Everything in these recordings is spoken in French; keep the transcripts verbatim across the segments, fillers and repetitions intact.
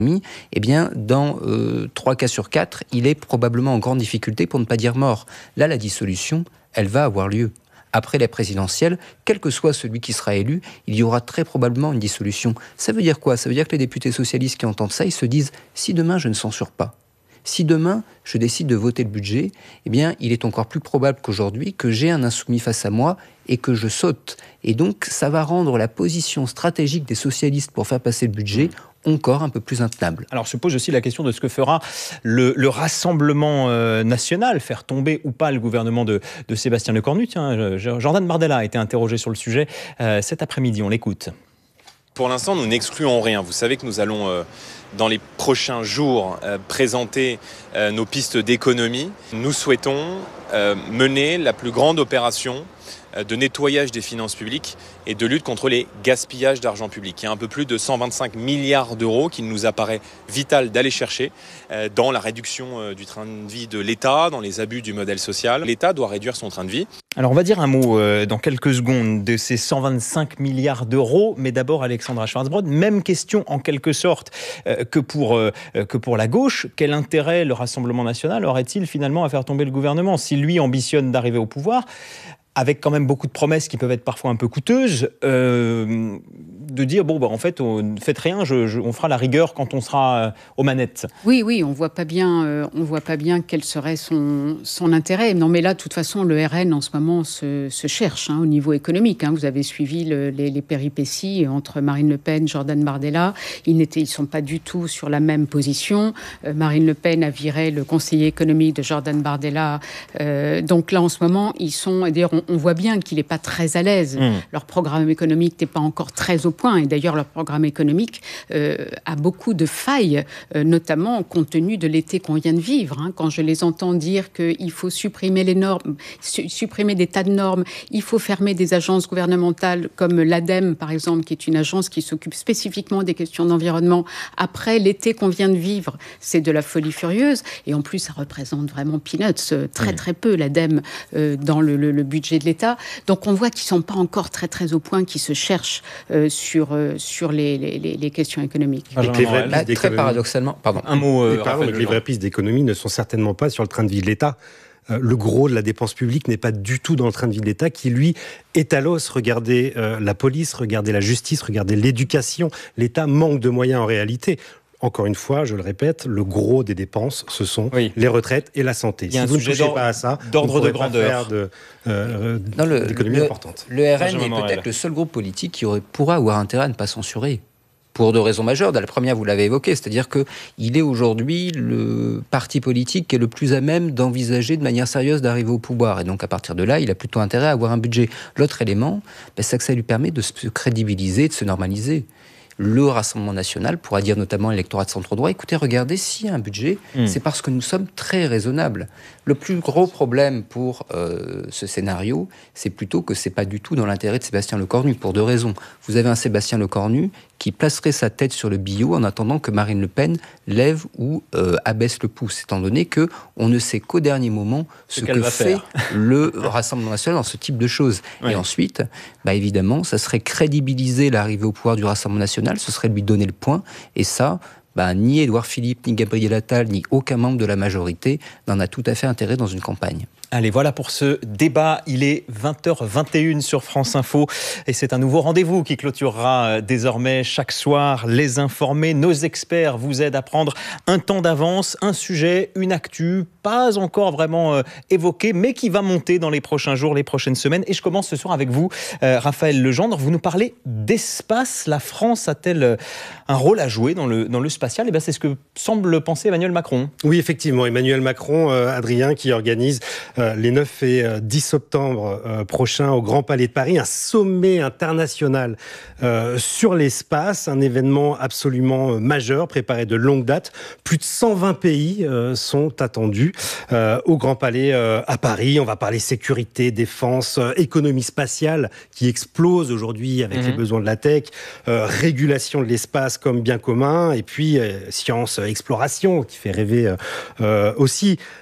eh bien, dans euh, trois cas sur quatre, il est probablement en grande difficulté, pour ne pas dire mort. Là, la dissolution, elle va avoir lieu. Après la présidentielle, quel que soit celui qui sera élu, il y aura très probablement une dissolution. Ça veut dire quoi ? Ça veut dire que les députés socialistes qui entendent ça, ils se disent « si demain je ne censure pas, si demain je décide de voter le budget, eh bien, il est encore plus probable qu'aujourd'hui que j'ai un insoumis face à moi et que je saute. » Et donc, ça va rendre la position stratégique des socialistes pour faire passer le budget encore un peu plus intenable. Alors se pose aussi la question de ce que fera le, le Rassemblement euh, national, faire tomber ou pas le gouvernement de, de Sébastien Lecornu. Tiens, Jordan Bardella a été interrogé sur le sujet euh, cet après-midi, on l'écoute. Pour l'instant, nous n'excluons rien. Vous savez que nous allons, euh, dans les prochains jours, euh, présenter euh, nos pistes d'économie. Nous souhaitons euh, mener la plus grande opération euh, de nettoyage des finances publiques et de lutte contre les gaspillages d'argent public. Il y a un peu plus de cent vingt-cinq milliards d'euros qu'il nous apparaît vital d'aller chercher euh, dans la réduction euh, du train de vie de l'État, dans les abus du modèle social. L'État doit réduire son train de vie. Alors on va dire un mot euh, dans quelques secondes de ces cent vingt-cinq milliards d'euros, mais d'abord Alexandra Schwarzbrod, même question en quelque sorte euh, que, pour, euh, que pour la gauche. Quel intérêt le Rassemblement national aurait-il finalement à faire tomber le gouvernement si lui ambitionne d'arriver au pouvoir ? Avec quand même beaucoup de promesses qui peuvent être parfois un peu coûteuses, euh, de dire, bon, bah, en fait, on, faites rien, je, je, on fera la rigueur quand on sera euh, aux manettes. Oui, oui, on voit pas bien, euh, on voit pas bien quel serait son, son intérêt. Non, mais là, de toute façon, le R N, en ce moment, se, se cherche hein, au niveau économique. Hein. Vous avez suivi le, les, les péripéties entre Marine Le Pen, Jordan Bardella. Ils ne sont pas du tout sur la même position. Euh, Marine Le Pen a viré le conseiller économique de Jordan Bardella. Euh, donc là, en ce moment, ils sont... D'ailleurs, on, on voit bien qu'il n'est pas très à l'aise. Mmh. Leur programme économique n'est pas encore très au point. Et d'ailleurs, leur programme économique euh, a beaucoup de failles, euh, notamment compte tenu de l'été qu'on vient de vivre. Hein. Quand je les entends dire qu'il faut supprimer les normes, su- supprimer des tas de normes, il faut fermer des agences gouvernementales comme l'ADEME, par exemple, qui est une agence qui s'occupe spécifiquement des questions d'environnement. Après l'été qu'on vient de vivre, c'est de la folie furieuse. Et en plus, ça représente vraiment peanuts, très, mmh. très peu, l'ADEME, euh, dans le, le, le budget de l'État. Donc on voit qu'ils ne sont pas encore très très au point, qu'ils se cherchent euh, sur, euh, sur les, les, les questions économiques. Ah, les vraies bah, très paradoxalement, pardon. Un mot. Euh, pardon, les vraies pistes d'économie ne sont certainement pas sur le train de vie de l'État. Euh, le gros de la dépense publique n'est pas du tout dans le train de vie de l'État, qui lui est à l'os. Regardez euh, la police, regardez la justice, regardez l'éducation. L'État manque de moyens en réalité. Encore une fois, je le répète, le gros des dépenses, ce sont oui. les retraites et la santé. Il y a si un vous ne sujet touchez pas à ça, d'ordre vous ne de grandeur. Pas faire de, euh, non, le, d'économie le, importante. Le R N est peut-être le seul groupe politique qui aurait, pourra avoir intérêt à ne pas censurer. Pour deux raisons majeures. La première, vous l'avez évoqué, c'est-à-dire qu'il est aujourd'hui le parti politique qui est le plus à même d'envisager de manière sérieuse d'arriver au pouvoir. Et donc, à partir de là, il a plutôt intérêt à avoir un budget. L'autre élément, ben, c'est que ça lui permet de se crédibiliser, de se normaliser. Le Rassemblement national pourra dire notamment à l'électorat de centre-droit, écoutez, regardez, s'il y a un budget, mmh. c'est parce que nous sommes très raisonnables. Le plus gros problème pour euh, ce scénario, c'est plutôt que c'est pas du tout dans l'intérêt de Sébastien Lecornu, pour deux raisons. Vous avez un Sébastien Lecornu qui placerait sa tête sur le billot en attendant que Marine Le Pen lève ou euh, abaisse le pouce, étant donné qu'on ne sait qu'au dernier moment ce, ce que fait faire. le Rassemblement national dans ce type de choses. Oui. Et ensuite, bah évidemment, ça serait crédibiliser l'arrivée au pouvoir du Rassemblement national, ce serait lui donner le point, et ça... Bah, ni Édouard Philippe, ni Gabriel Attal, ni aucun membre de la majorité n'en a tout à fait intérêt dans une campagne. Allez, voilà pour ce débat. Il est vingt heures vingt et une sur France Info et c'est un nouveau rendez-vous qui clôturera désormais chaque soir. Les informés, nos experts vous aident à prendre un temps d'avance, un sujet, une actu, pas encore vraiment euh, évoqué, mais qui va monter dans les prochains jours, les prochaines semaines. Et je commence ce soir avec vous, euh, Raphaël Legendre. Vous nous parlez d'espace. La France a-t-elle un rôle à jouer dans le, dans le spatial ? Et bien, c'est ce que semble penser Emmanuel Macron. Oui, effectivement. Emmanuel Macron, euh, Adrien, qui organise euh, les neuf et dix septembre euh, prochains au Grand Palais de Paris, un sommet international euh, sur l'espace, un événement absolument majeur, préparé de longue date. Plus de cent vingt pays euh, sont attendus euh, au Grand Palais euh, à Paris. On va parler sécurité, défense, euh, économie spatiale qui explose aujourd'hui avec mmh. les besoins de la tech, euh, régulation de l'espace comme bien commun, et puis euh, science, exploration qui fait rêver euh, euh, aussi.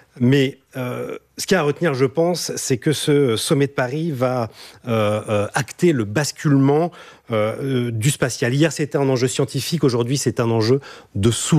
Mais euh, ce qu'il y a à retenir, je pense, c'est que ce sommet de Paris va euh, euh, acter le basculement euh, du spatial. Hier, c'était un enjeu scientifique, aujourd'hui, c'est un enjeu de souveraineté.